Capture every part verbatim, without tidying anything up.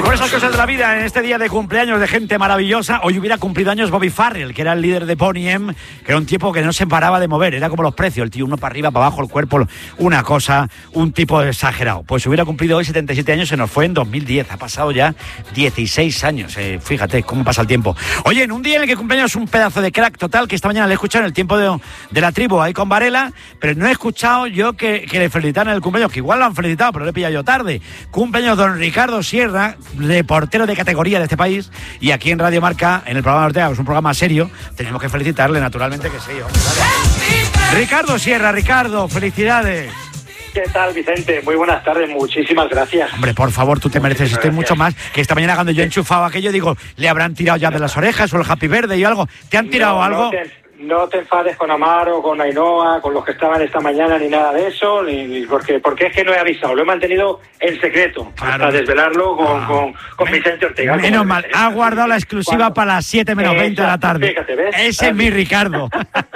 por esas cosas de la vida, en este día de cumpleaños de gente maravillosa, hoy hubiera cumplido años Bobby Farrell, que era el líder de Boney M, que era un tipo que no se paraba de mover, era como los precios, el tío uno para arriba, para abajo, el cuerpo, una cosa, un tipo exagerado. Pues hubiera cumplido hoy setenta y siete años, se nos fue en dos mil diez, ha pasado ya dieciséis años, eh, fíjate cómo pasa el tiempo. Oye, en un día en el que cumpleaños un pedazo de crack total, que esta mañana le he escuchado en el tiempo de, de la tribu ahí con Varela, pero no he escuchado yo que, que le felicitaran el cumpleaños, que igual lo han felicitado, pero lo he pillado yo tarde. Cumpleaños don Ricardo Sierra, reportero de categoría de este país, y aquí en Radio Marca, en el programa de Ortega, que es un programa serio, tenemos que felicitarle, naturalmente que sí. Hombre, vale. Ricardo Sierra, Ricardo, felicidades. ¿Qué tal, Vicente? Muy buenas tardes, muchísimas gracias. Hombre, por favor, tú te mereces esto mucho más, que esta mañana cuando yo he enchufado aquello, digo, le habrán tirado ya de las orejas o el Happy Verde y algo. ¿Te han tirado no, algo? No te... No te enfades con Amaro, con Ainhoa, con los que estaban esta mañana, ni nada de eso, ni, ni porque porque es que no he avisado, lo he mantenido en secreto, claro, hasta desvelarlo con, ah, con, con men, Vicente Ortega. Menos mal, ha guardado la exclusiva ¿Cuándo? Para las siete menos veinte de la tarde. Fíjate, ¿ves? Ese es mi Ricardo.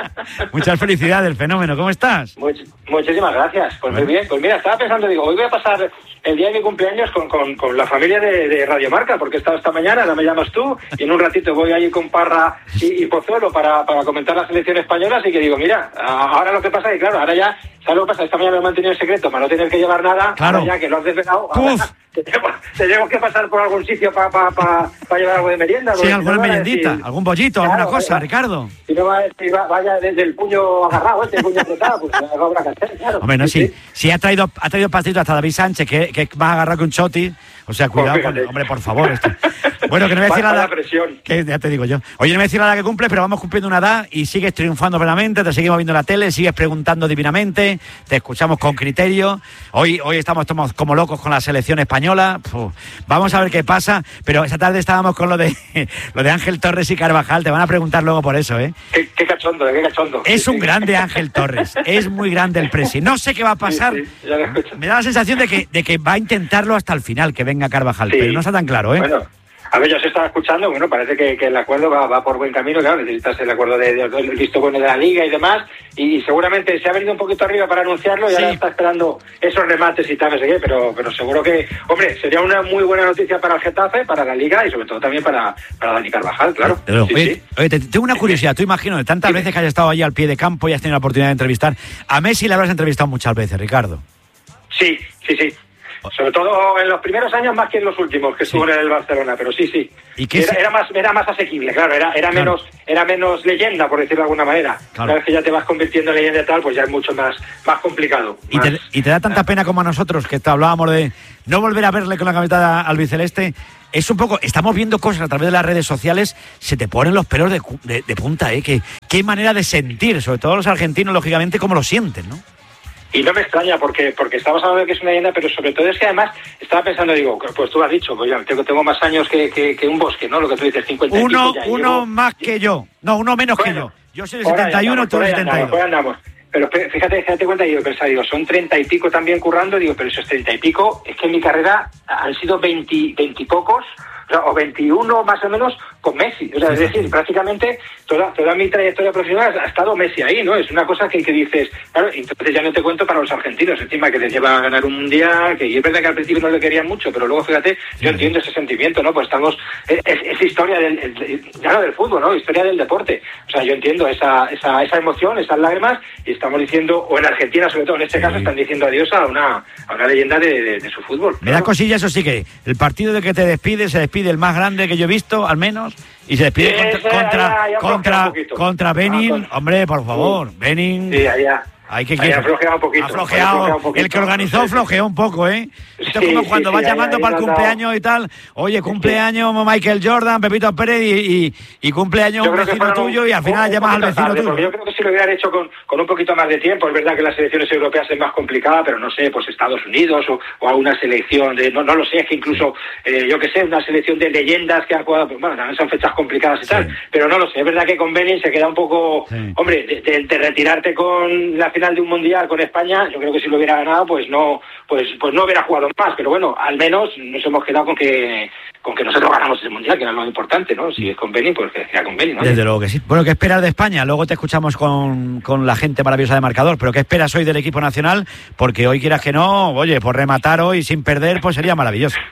Muchas felicidades, fenómeno, ¿cómo estás? Much, muchísimas gracias, pues bueno. Muy bien, pues mira, estaba pensando, digo, hoy voy a pasar el día de mi cumpleaños con, con, con la familia de, de Radio Marca, porque he estado esta mañana, ahora me llamas tú, y en un ratito voy allí con Parra y, y Pozuelo para, para comentar la selección española, así que digo, mira, ahora lo que pasa es que, claro, ahora ya, ¿sabes lo que pasa? Esta mañana me he mantenido en secreto para no tener que llevar nada, claro. Ya que lo has desvelado, ahora, tenemos, tenemos que pasar por algún sitio para pa, pa, pa llevar algo de merienda. Sí, alguna no meriendita, decir, algún bollito, claro, alguna cosa, vaya, Ricardo. Si no va, si va, vaya desde el puño agarrado, este puño apretado, pues no habrá que hacer, claro. Hombre, no, sí, sí, sí, sí ha traído ha traído pastito hasta David Sánchez, que, que es más agarrado que un choti. O sea, cuidado, pues con, hombre, por favor. Esto. Bueno, que no me voy a decir nada. Presión. Que ya te digo yo. Oye, no me voy a decir nada que cumple, pero vamos cumpliendo una edad y sigues triunfando plenamente, te seguimos viendo en la tele, sigues preguntando divinamente, te escuchamos con criterio. Hoy, hoy estamos, estamos como locos con la selección española. Uf, vamos a ver qué pasa, pero esta tarde estábamos con lo de lo de Ángel Torres y Carvajal. Te van a preguntar luego por eso, ¿eh? Qué, qué cachondo, qué cachondo. Es un grande Ángel Torres, es muy grande el presi. No sé qué va a pasar. Sí, sí, ya lo escucho. Me da la sensación de que, de que va a intentarlo hasta el final, que venga Carvajal, sí, pero no está tan claro, ¿eh? Bueno, a ver, yo se estaba escuchando, bueno, parece que, que el acuerdo va, va por buen camino, claro, necesitas el acuerdo de, de, de, el visto bueno de la Liga y demás, y seguramente se ha venido un poquito arriba para anunciarlo y sí, ahora está esperando esos remates y tal, no sé qué, pero, pero seguro que, hombre, sería una muy buena noticia para el Getafe, para la Liga y sobre todo también para, para Dani Carvajal, claro. Pero, sí, oye, sí. oye, te, tengo una curiosidad, tú imagino, de tantas sí. veces que has estado allí al pie de campo y has tenido la oportunidad de entrevistar, a Messi le habrás entrevistado muchas veces, Ricardo. Sí, sí, sí. Sobre todo en los primeros años más que en los últimos que estuvo sí. en el Barcelona, pero sí, sí. ¿Y qué era, se... era más era más asequible, claro, era era claro. menos era menos leyenda, por decirlo de alguna manera. Claro. Una vez que ya te vas convirtiendo en leyenda y tal, pues ya es mucho más más complicado. ¿Y, más, te, y te da tanta pena como a nosotros, que te hablábamos de no volver a verle con la camiseta albiceleste? Es un poco, estamos viendo cosas a través de las redes sociales, se te ponen los pelos de, de, de punta, ¿eh? Que, qué manera de sentir, sobre todo los argentinos, lógicamente, cómo lo sienten, ¿no? Y no me extraña porque porque estamos hablando de que es una leyenda, pero sobre todo es que además estaba pensando, digo, pues tú has dicho, pues ya tengo, tengo más años que, que, que un bosque, ¿no? Lo que tú dices, cincuenta y Uno, ya, uno llevo... más que yo. No, uno menos bueno, que yo. Yo soy de setenta y uno, tú eres setenta y dos. Pues andamos. Pero fíjate, fíjate cuenta, y yo pensaba, digo, son treinta y pico también currando, digo, pero esos treinta y pico, es que en mi carrera han sido veinte, veinte y pocos, o veintiuno más o menos con Messi, o sea, es decir, prácticamente toda toda mi trayectoria profesional ha estado Messi ahí, ¿no? Es una cosa que, que dices, claro, entonces ya no te cuento para los argentinos, encima que les lleva a ganar un mundial, que es verdad que al principio no le querían mucho, pero luego fíjate, sí, yo entiendo ese sentimiento, ¿no? Pues estamos, es, es historia del, ya no del fútbol, ¿no? Historia del deporte, o sea, yo entiendo esa esa esa emoción, esas lágrimas, y estamos diciendo, o en Argentina sobre todo, en este sí. caso, están diciendo adiós a una, a una leyenda de, de, de su fútbol. Me da cosilla, eso sí, que el partido de que te despide, se despide el más grande que yo he visto, al menos, y se despide sí, contra, contra, ya, ya contra, contra Benin. Ah, con... Hombre, por favor, sí. Benin. Sí, allá. Hay que ha flojeado un poquito. Ha flojeado. Un poquito. El que organizó flojeó un poco, ¿eh? Esto es sí, como cuando sí, vas sí, llamando ahí, para ahí el cumpleaños y tal. Oye, cumpleaños Michael Jordan, Pepito Pérez y, y, y cumpleaños un vecino tuyo y al final un, llamas un al vecino tarde, tuyo. Yo creo que si lo hubieran hecho con, con un poquito más de tiempo, es verdad que las selecciones europeas es más complicada, pero no sé, pues Estados Unidos o, o a una selección de, no, no lo sé, es que incluso, sí. eh, yo que sé, una selección de leyendas que ha jugado, pues, bueno, también son fechas complicadas y sí. tal, pero no lo sé, es verdad que con Benin se queda un poco, sí. hombre, de, de, de retirarte con la final de un mundial con España, yo creo que si lo hubiera ganado, pues no, pues, pues no hubiera jugado más, pero bueno, al menos nos hemos quedado con que con que nosotros ganamos el mundial, que era lo importante, ¿no? Si es con Benin, pues que sea con Benin, ¿no? Desde luego que sí. Bueno, ¿qué esperas de España? Luego te escuchamos con, con la gente maravillosa de Marcador, pero ¿qué esperas hoy del equipo nacional? Porque hoy quieras que no, oye, por rematar hoy sin perder, pues sería maravilloso.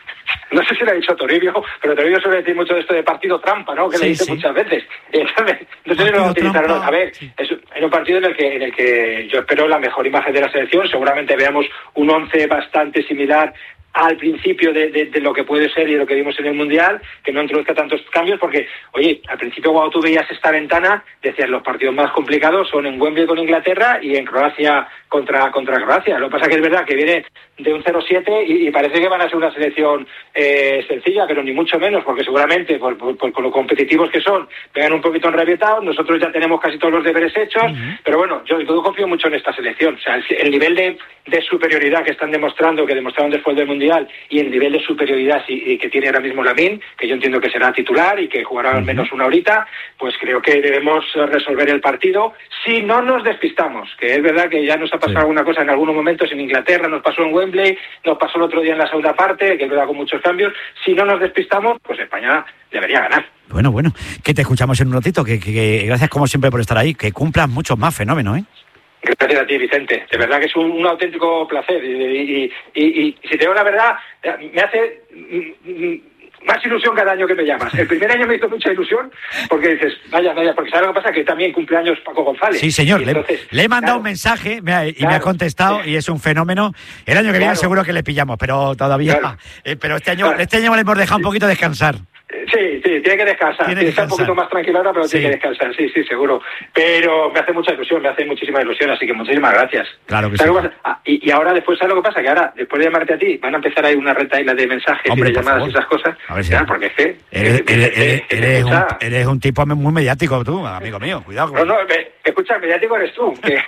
no sé si lo ha dicho Toribio, pero Toribio suele decir mucho de esto de partido trampa, ¿no? Que sí, le dice sí. muchas veces. Entonces, no sé si lo va a utilizar. A ver, sí. es, es un partido en el que en el que yo espero la mejor imagen de la selección. Seguramente veamos un once bastante similar al principio de, de, de lo que puede ser y de lo que vimos en el Mundial, que no introduzca tantos cambios, porque, oye, al principio cuando tú veías esta ventana, decías los partidos más complicados son en Wembley con Inglaterra y en Croacia contra contra Croacia. Lo que pasa es que es verdad que viene de un cero siete y, y parece que van a ser una selección eh, sencilla, pero ni mucho menos, porque seguramente, por, por, por, por lo competitivos que son, vengan un poquito enrabietados. Nosotros ya tenemos casi todos los deberes hechos, uh-huh. pero bueno, yo, yo confío mucho en esta selección. O sea, el, el nivel de, de superioridad que están demostrando, que demostraron después del Mundial, y el nivel de superioridad y, y que tiene ahora mismo Lamine, que yo entiendo que será titular y que jugará al menos una horita, pues creo que debemos resolver el partido si no nos despistamos, que es verdad que ya nos ha pasado sí. alguna cosa en algunos momentos en Inglaterra, nos pasó en Wembley, nos pasó el otro día en la segunda parte, que es verdad con muchos cambios. Si no nos despistamos, pues España debería ganar. Bueno, bueno, que te escuchamos en un ratito, que, que, que gracias como siempre por estar ahí, que cumplas muchos más fenómenos, ¿eh? Gracias a ti, Vicente. De verdad que es un, un auténtico placer. Y, y, y, y, y si te digo la verdad, me hace más ilusión cada año que me llamas. El primer año me hizo mucha ilusión porque dices, vaya, vaya, porque ¿sabes lo que pasa? Que también cumpleaños Paco González. Sí, señor. Entonces, le, le he mandado claro, un mensaje me ha, y claro, me ha contestado sí. y es un fenómeno. El año que claro. viene seguro que le pillamos, pero todavía... Claro. Eh, pero este año, claro. este año le hemos dejado un poquito descansar. Sí, sí, tiene que descansar. Tiene que estar un poquito más tranquila ahora, pero sí. tiene que descansar, sí, sí, seguro. Pero me hace mucha ilusión, me hace muchísima ilusión, así que muchísimas gracias. Claro que sí. Ah, y, y ahora después, ¿sabes lo que pasa? Que ahora, después de llamarte a ti, van a empezar ahí una retaíla de mensajes Hombre, y de llamadas y esas cosas. A ver si claro, porque es que... Eres, eres, eres, eres, un, eres un tipo muy mediático tú, amigo mío, cuidado. No, no, me, escucha, mediático eres tú, que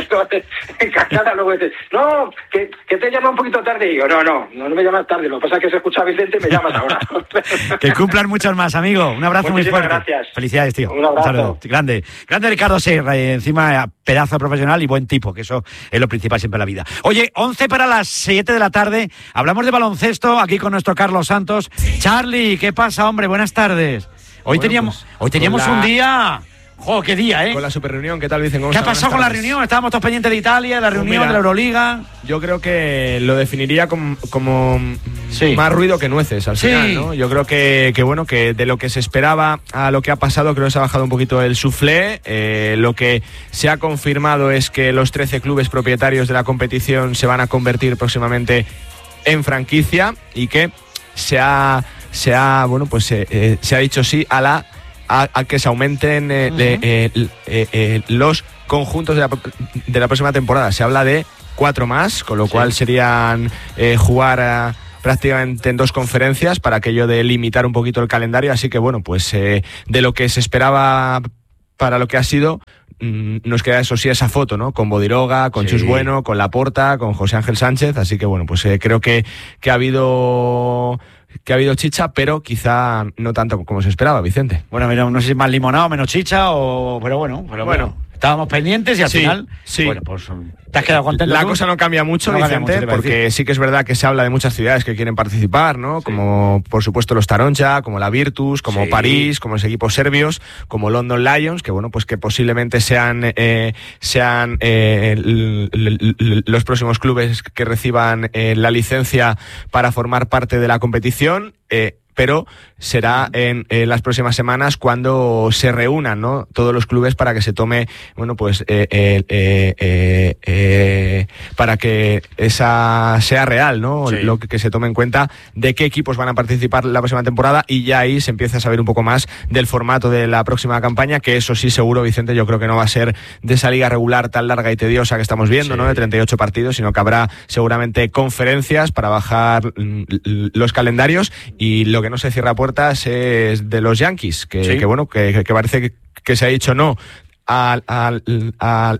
encantada luego dices, no, que, que te llama un poquito tarde, y digo, no, no, no, no me llamas tarde, lo que pasa es que se escucha a Vicente y me llamas ahora. Que cumplan muchos más, amigo. Un abrazo Muchísimas muy fuerte. Gracias. Felicidades, tío. Un abrazo. Un saludo. Grande. Grande Ricardo Serra, encima pedazo profesional y buen tipo, que eso es lo principal siempre en la vida. Oye, once para las siete de la tarde. Hablamos de baloncesto aquí con nuestro Carlos Santos. Charlie, ¿qué pasa, hombre? Buenas tardes. Hoy bueno, teníamos, pues, hoy teníamos la... un día... ¡Jo, qué día, eh! Con la superreunión, ¿qué tal, Vicen? ¿Qué ha pasado con la reunión? Estábamos todos pendientes de Italia, de la reunión, pues mira, de la Euroliga. Yo creo que lo definiría como, como sí. más ruido que nueces al sí. final, ¿no? Yo creo que, que, bueno, que de lo que se esperaba a lo que ha pasado, creo que se ha bajado un poquito el suflé. Eh, lo que se ha confirmado es que los trece clubes propietarios de la competición se van a convertir próximamente en franquicia y que se ha, se ha bueno, pues eh, eh, se ha dicho sí a la A, a que se aumenten eh, uh-huh. eh, eh, eh, eh, los conjuntos de la, de la próxima temporada. Se habla de cuatro más, con lo sí. cual serían eh, jugar a, prácticamente en dos conferencias para aquello de limitar un poquito el calendario. Así que bueno, pues eh, de lo que se esperaba para lo que ha sido, mmm, nos queda eso sí esa foto, ¿no? Con Bodiroga, con sí. Chus Bueno, con Laporta, con José Ángel Sánchez. Así que bueno, pues eh, creo que, que ha habido... que ha habido chicha, pero quizá no tanto como se esperaba, Vicente. Bueno, mira, no sé si es más limonado, menos chicha, o pero bueno, pero bueno, bueno estábamos pendientes y al sí, final, sí. bueno, pues te has quedado contento. La tú? cosa no cambia mucho, no Vicente, cambia mucho, porque sí que es verdad que se habla de muchas ciudades que quieren participar, ¿no? Sí. Como, por supuesto, los Taroncha, como la Virtus, como sí. París, como los equipos serbios, como London Lions, que bueno, pues que posiblemente sean eh, sean eh, l- l- l- los próximos clubes que reciban eh, la licencia para formar parte de la competición. Eh, pero será en, en las próximas semanas cuando se reúnan, ¿no? Todos los clubes para que se tome, bueno, pues eh, eh, eh, eh, eh, para que esa sea real, ¿no? Sí. Lo que, que se tome en cuenta de qué equipos van a participar la próxima temporada y ya ahí se empieza a saber un poco más del formato de la próxima campaña, que eso sí seguro, Vicente, yo creo que no va a ser de esa liga regular tan larga y tediosa que estamos viendo, sí. ¿no? De treinta y ocho partidos, sino que habrá seguramente conferencias para bajar los calendarios y lo que que no se cierra puertas es de los Yankees, que, sí. que bueno, que, que parece que, que se ha dicho no a, a, a,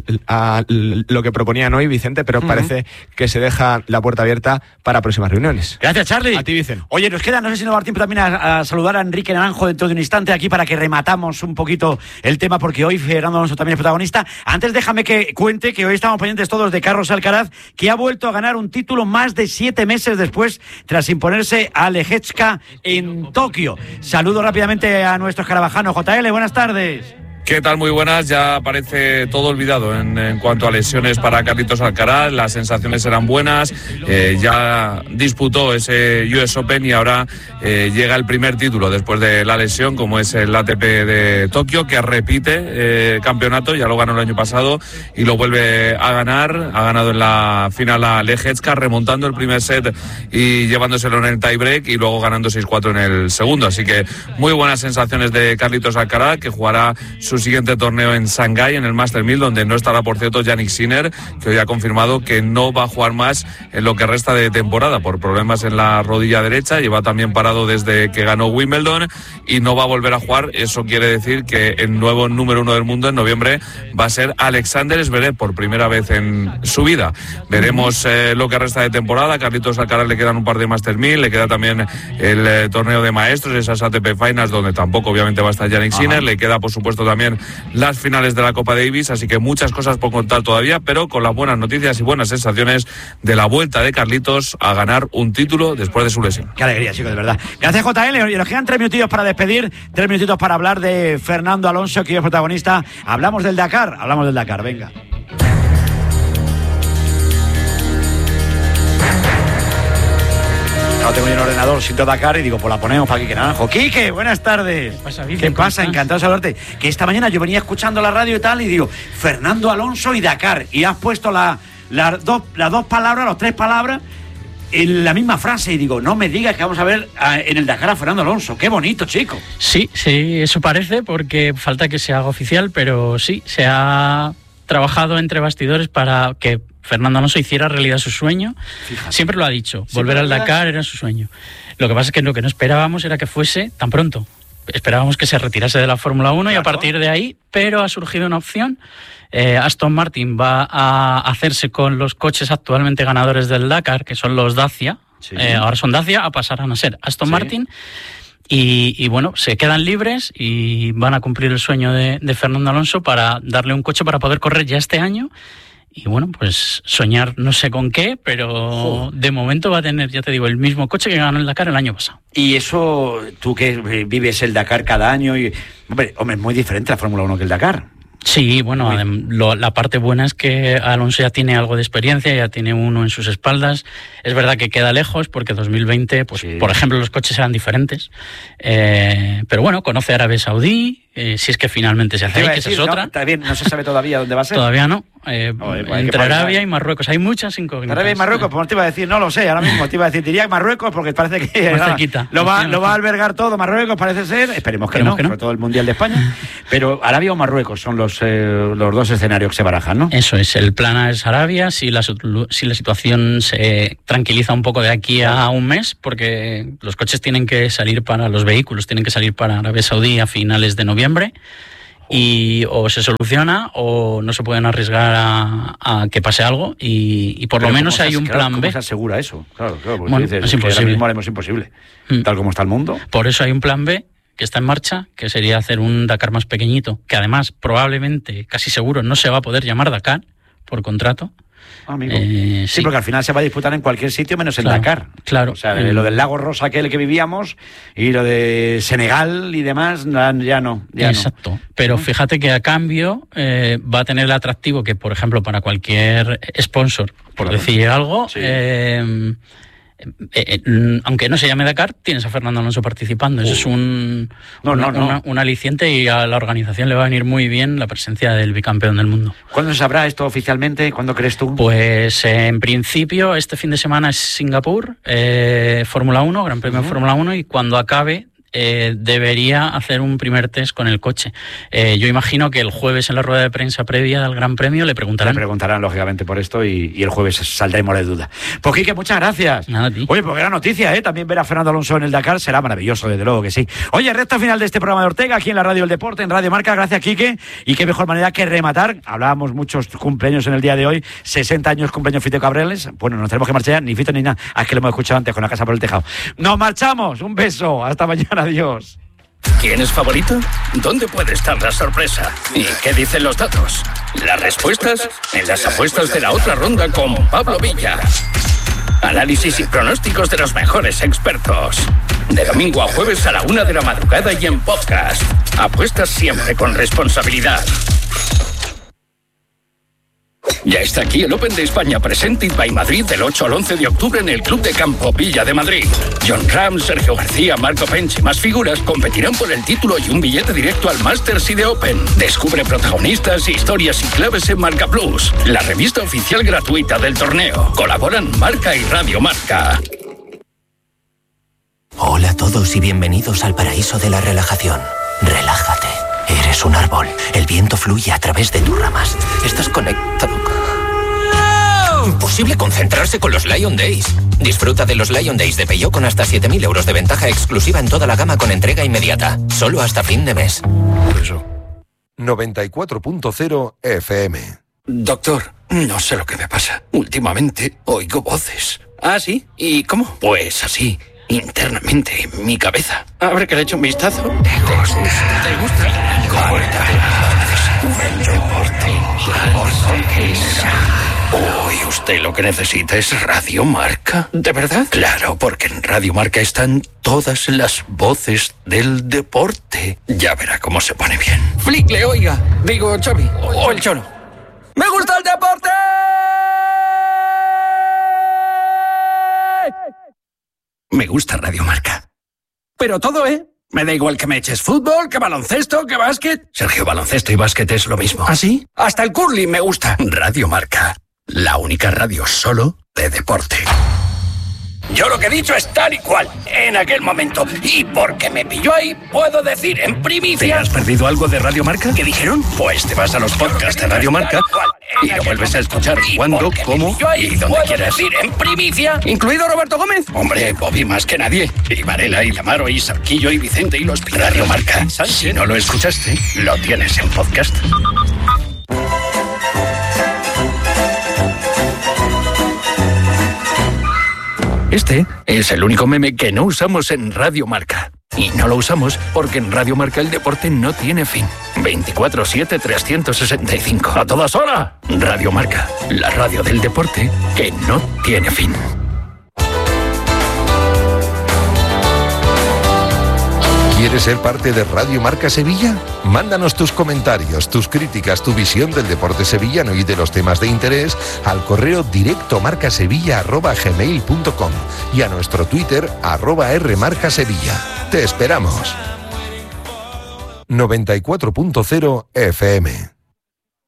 a lo que proponían hoy, Vicente, pero uh-huh. parece que se deja la puerta abierta para próximas reuniones. Gracias, Charlie. A ti, Vicente. Oye, nos queda, no sé si nos va a dar tiempo también a, a saludar a Enrique Naranjo dentro de un instante aquí para que rematamos un poquito el tema, porque hoy Fernando Alonso también es protagonista. Antes déjame que cuente que hoy estamos pendientes todos de Carlos Alcaraz, que ha vuelto a ganar un título más de siete meses después tras imponerse a Leječka en Tokio. Saludo rápidamente a nuestro escarabajano J L, buenas tardes. ¿Qué tal? Muy buenas. Ya parece todo olvidado en, en cuanto a lesiones para Carlitos Alcaraz. Las sensaciones eran buenas. Eh, ya disputó ese U S Open y ahora eh, llega el primer título después de la lesión, como es el A T P de Tokio, que repite eh, campeonato. Ya lo ganó el año pasado y lo vuelve a ganar. Ha ganado en la final a Lejecka, remontando el primer set y llevándoselo en el tiebreak y luego ganando seis cuatro en el segundo. Así que muy buenas sensaciones de Carlitos Alcaraz, que jugará su siguiente torneo en Shanghái, en el Master mil, donde no estará, por cierto, Jannik Sinner, que hoy ha confirmado que no va a jugar más en lo que resta de temporada por problemas en la rodilla derecha. Lleva también parado desde que ganó Wimbledon y no va a volver a jugar. Eso quiere decir que el nuevo número uno del mundo en noviembre va a ser Alexander Zverev por primera vez en su vida. Veremos eh, lo que resta de temporada. A Carlitos Alcaraz le quedan un par de Master mil, le queda también el eh, torneo de maestros, esas A T P Finals, donde tampoco obviamente va a estar Jannik Sinner. Le queda, por supuesto, también las finales de la Copa Davis, así que muchas cosas por contar todavía, pero con las buenas noticias y buenas sensaciones de la vuelta de Carlitos a ganar un título después de su lesión. Qué alegría, chicos, de verdad. Gracias, J L. Y nos quedan tres minutitos para despedir, tres minutitos para hablar de Fernando Alonso, que hoy es protagonista. Hablamos del Dakar, hablamos del Dakar, venga. No tengo yo un ordenador, siento Dakar y digo, pues la ponemos para Quique Naranjo. Quique, buenas tardes. ¿Qué pasa, ¿Qué pasa? Encantado de saludarte. Que esta mañana yo venía escuchando la radio y tal y digo, Fernando Alonso y Dakar. Y has puesto la, la dos, las dos palabras, las tres palabras en la misma frase. Y digo, no me digas que vamos a ver a, en el Dakar a Fernando Alonso. Qué bonito, chico. Sí, sí, eso parece, porque falta que se haga oficial, pero sí, se ha trabajado entre bastidores para que Fernando Alonso hiciera realidad su sueño. Fíjate. Siempre lo ha dicho, sí, volver al Dakar era su sueño. Lo que pasa es que lo que no esperábamos era que fuese tan pronto. Esperábamos que se retirase de la Fórmula uno, claro, y a partir de ahí, pero ha surgido una opción. Eh, Aston Martin va a hacerse con los coches actualmente ganadores del Dakar, que son los Dacia. Sí. Eh, ahora son Dacia, a pasarán a ser Aston sí. Martin. Y, y bueno, se quedan libres y van a cumplir el sueño de, de Fernando Alonso para darle un coche para poder correr ya este año. Y bueno, pues soñar no sé con qué, pero oh. de momento va a tener, ya te digo, el mismo coche que ganó el Dakar el año pasado. Y eso, tú que vives el Dakar cada año, y hombre, hombre es muy diferente la Fórmula uno que el Dakar. Sí, bueno, lo, la parte buena es que Alonso ya tiene algo de experiencia, ya tiene uno en sus espaldas. Es verdad que queda lejos porque dos mil veinte, pues sí. por ejemplo, los coches eran diferentes. Eh, pero bueno, conoce Arabia Saudí, eh, si es que finalmente se hace ahí, que esa es otra. No, también no se sabe todavía dónde va a ser. Todavía no. Eh, Oye, pues entre Arabia y Marruecos hay muchas incógnitas. Arabia y Marruecos, pues te iba a decir, no lo sé, ahora mismo te iba a decir, diría Marruecos porque parece que nada, cerquita, lo, va, lo va a albergar todo Marruecos, parece ser, esperemos que, Esperemos no, que no, sobre todo el Mundial de España, pero Arabia o Marruecos son los, eh, los dos escenarios que se barajan, ¿no? Eso es, el plan es Arabia, si la, si la situación se tranquiliza un poco de aquí a un mes, porque los coches tienen que salir para, los vehículos tienen que salir para Arabia Saudí a finales de noviembre. Y o se soluciona o no se pueden arriesgar a, a que pase algo y, y por Pero lo menos se, hay un claro, plan ¿cómo B. se asegura eso? Claro, claro, porque bueno, dices, es imposible. Ahora mismo haremos imposible, mm. tal como está el mundo. Por eso hay un plan B que está en marcha, que sería hacer un Dakar más pequeñito, que además probablemente, casi seguro, no se va a poder llamar Dakar por contrato. Amigo. Eh, sí. sí, porque al final se va a disputar en cualquier sitio menos en claro, Dakar. Claro. O sea, eh, lo del lago Rosa aquel que vivíamos y lo de Senegal y demás, ya no. Ya Exacto. No. Pero fíjate que a cambio eh, va a tener el atractivo que, por ejemplo, para cualquier sponsor, por claro. decir algo, sí. eh, Eh, eh, aunque no se llame Dakar, tienes a Fernando Alonso participando. Uh. Eso es un, no, una, no, no. Una, un aliciente y a la organización le va a venir muy bien la presencia del bicampeón del mundo. ¿Cuándo se sabrá esto oficialmente? ¿Cuándo crees tú? Pues eh, en principio este fin de semana es Singapur, eh, Fórmula uno, Gran Premio uh-huh. de Fórmula uno, y cuando acabe Eh, debería hacer un primer test con el coche. Eh, yo imagino que el jueves en la rueda de prensa previa al Gran Premio le preguntarán. Le preguntarán, lógicamente, por esto y, y el jueves saldremos de duda. Pues Quique, muchas gracias. Nada, a ti. Oye, pues gran noticia, ¿eh? También ver a Fernando Alonso en el Dakar será maravilloso, desde luego que sí. Oye, recta final de este programa de Ortega, aquí en la Radio del Deporte, en Radio Marca. Gracias, Quique. Y qué mejor manera que rematar. Hablábamos muchos cumpleaños en el día de hoy. sesenta años cumpleaños Fito Cabrales. Bueno, nos tenemos que marchar ya, ni Fito ni nada. Ah, es que lo hemos escuchado antes con la casa por el tejado. Nos marchamos. Un beso. Hasta mañana. Adiós. ¿Quién es favorito? ¿Dónde puede estar la sorpresa? ¿Y qué dicen los datos? Las respuestas en las apuestas de la otra ronda con Pablo Villa. Análisis y pronósticos de los mejores expertos. De domingo a jueves a la una de la madrugada y en podcast. Apuesta siempre con responsabilidad. Ya está aquí el Open de España Presented by Madrid del ocho al once de octubre en el Club de Campo Villa de Madrid. John Ram, Sergio García, Marco Pench y más figuras competirán por el título y un billete directo al Masters y de Open. Descubre protagonistas, historias y claves en Marca Plus, la revista oficial gratuita del torneo. Colaboran Marca y Radio Marca. Hola a todos y bienvenidos al paraíso de la relajación. Relájate. Eres un árbol. El viento fluye a través de tus ramas. Estás conectado. Imposible concentrarse con los Lion Days. Disfruta de los Lion Days de Peugeot con hasta siete mil euros de ventaja exclusiva en toda la gama con entrega inmediata. Solo hasta fin de mes. Eso. noventa y cuatro punto cero F M. Doctor, no sé lo que me pasa. Últimamente oigo voces. ¿Ah, sí? ¿Y cómo? Pues así. Internamente, en mi cabeza. Abre que le echo un vistazo. ¿Te gusta? ¿Te gusta? El deporte. Uy, usted lo que necesita es Radio Marca. ¿De verdad? Claro, porque en Radio Marca están todas las voces del deporte. Ya verá cómo se pone bien. Flick, le oiga. Digo, Xavi. O el Cholo. ¡Me gusta el deporte! Me gusta Radio Marca. Pero todo, ¿eh? Me da igual que me eches fútbol, que baloncesto, que básquet. Sergio, baloncesto y básquet es lo mismo. ¿Ah, sí? Hasta el curling me gusta. Radio Marca. La única radio solo de deporte. Yo lo que he dicho es tal y cual, en aquel momento. Y porque me pilló ahí, puedo decir en primicia... ¿Te has perdido algo de Radio Marca? ¿Qué dijeron? Pues te vas a los podcasts de Radio Marca y lo vuelves a escuchar cuando, cómo y donde quieras. Decir en primicia, incluido Roberto Gómez. Hombre, Bobby más que nadie. Y Varela, y Lamaro, y Sarquillo, y Vicente, y los... Radio Marca. Si no lo escuchaste, lo tienes en podcast. Este es el único meme que no usamos en Radio Marca. Y no lo usamos porque en Radio Marca el deporte no tiene fin. veinticuatro siete trescientos sesenta y cinco. ¡A todas horas! Radio Marca, la radio del deporte que no tiene fin. ¿Quieres ser parte de Radio Marca Sevilla? Mándanos tus comentarios, tus críticas, tu visión del deporte sevillano y de los temas de interés al correo directo marcasevilla arroba gmail punto com y a nuestro Twitter arroba rmarcasevilla. Te esperamos. noventa y cuatro punto cero F M.